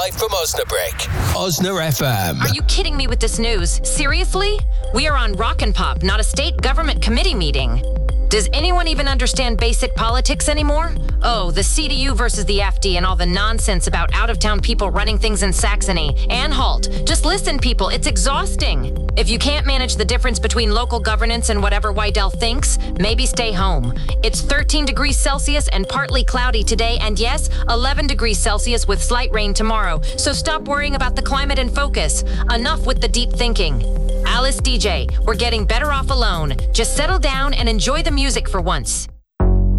Live from Osnabrück. Osna FM. Are you kidding me with this news? Seriously? We are on Rock and Pop, not a state government committee meeting. Does anyone even understand basic politics anymore? Oh, the CDU versus the FD and all the nonsense about out-of-town people running things in Saxony. And halt. Just listen, people. It's exhausting. If you can't manage the difference between local governance and whatever Wydell thinks, maybe stay home. It's 13 degrees Celsius and partly cloudy today, and yes, 11 degrees Celsius with slight rain tomorrow. So stop worrying about the climate and focus. Enough with the deep thinking. Alice DJ, we're getting better off alone. Just settle down and enjoy the music for once.